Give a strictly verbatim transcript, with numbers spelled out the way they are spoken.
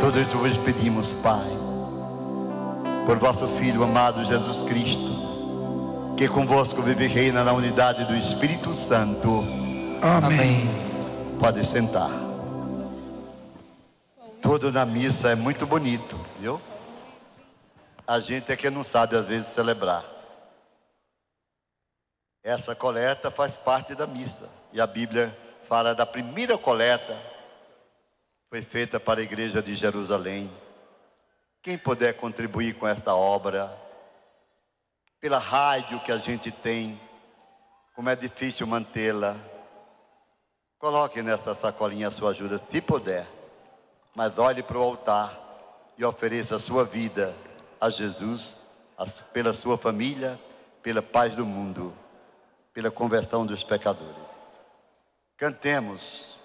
Tudo isso vos pedimos, Pai, por vosso Filho amado Jesus Cristo, que convosco vive e reina na unidade do Espírito Santo. Amém. Pode sentar. Tudo na missa é muito bonito, viu? A gente é que não sabe às vezes celebrar. Essa coleta faz parte da missa. E a Bíblia fala da primeira coleta, foi feita para a igreja de Jerusalém. Quem puder contribuir com esta obra, pela rádio que a gente tem, como é difícil mantê-la, coloque nessa sacolinha a sua ajuda, se puder. Mas olhe para o altar e ofereça a sua vida a Jesus, a, pela sua família, pela paz do mundo, pela conversão dos pecadores. Cantemos.